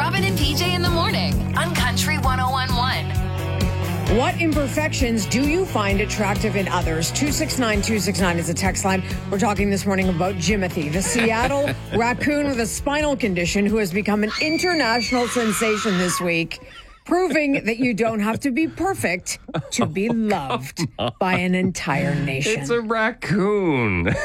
Robin and PJ in the morning on Country 101.1. What imperfections do you find attractive in others? 269-269 is a text line. We're talking this morning about Jimothy, the Seattle raccoon with a spinal condition who has become an international sensation this week, proving that you don't have to be perfect to be loved by an entire nation. It's a raccoon.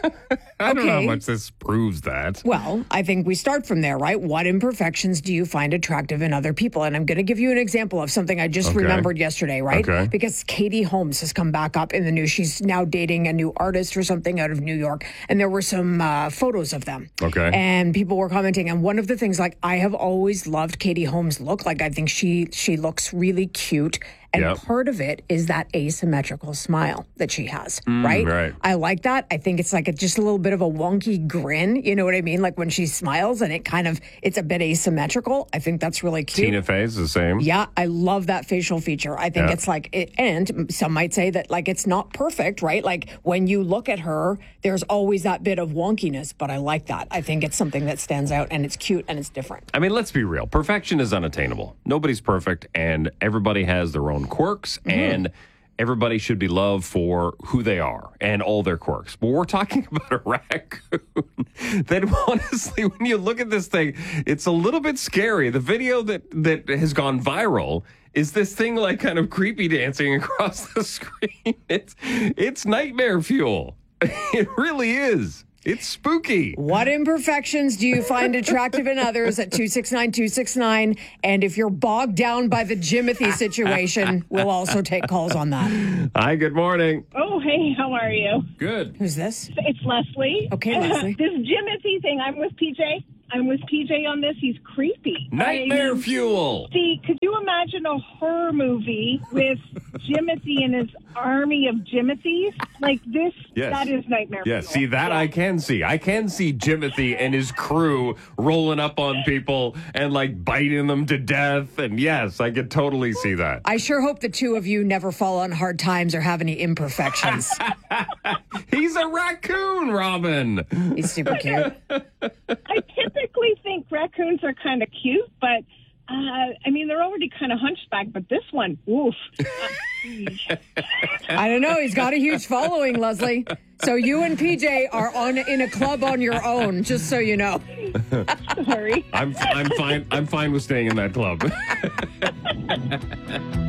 I don't know how much this proves that. Well, I think we start from there, right? What imperfections do you find attractive in other people? And I'm going to give you an example of something I just remembered yesterday, right? Okay. Because Katie Holmes has come back up in the news. She's now dating a new artist or something out of New York. And there were some photos of them. Okay. And people were commenting. And one of the things, like, I have always loved Katie Holmes' look. Like, I think she looks really cute. And part of it is that asymmetrical smile that she has, right? Right. I like that. I think it's like just a little bit of a wonky grin. You know what I mean? Like when she smiles and it's a bit asymmetrical. I think that's really cute. Tina Fey's the same. Yeah, I love that facial feature. I think it's like, and some might say that like it's not perfect, right? Like when you look at her, there's always that bit of wonkiness, but I like that. I think it's something that stands out and it's cute and it's different. I mean, let's be real. Perfection is unattainable. Nobody's perfect, and everybody has their own quirks, and everybody should be loved for who they are and all their quirks. But we're talking about a raccoon that honestly, when you look at this thing, it's a little bit scary. The video that has gone viral is this thing like kind of creepy dancing across the screen. It's nightmare fuel. It really is. It's spooky. What imperfections do you find attractive in others at 269-269? And if you're bogged down by the Jimothy situation, we'll also take calls on that. Hi, good morning. Oh, hey, how are you? Good. Who's this? It's Leslie. Okay, Leslie. This Jimothy thing, I'm with PJ on this. He's creepy. Nightmare fuel. See, could you imagine a horror movie with Jimothy and his army of Jimothys? Like this, that is nightmare fuel. See, that I can see. I can see Jimothy and his crew rolling up on people and like biting them to death. And yes, I could totally see that. I sure hope the two of you never fall on hard times or have any imperfections. He's a raccoon, Robin. He's super cute. I typically think raccoons are kind of cute, but I mean, they're already kind of hunchback, but this one, woof. I don't know. He's got a huge following, Leslie. So you and PJ are in a club on your own, just so you know. Sorry. I'm fine. I'm fine with staying in that club.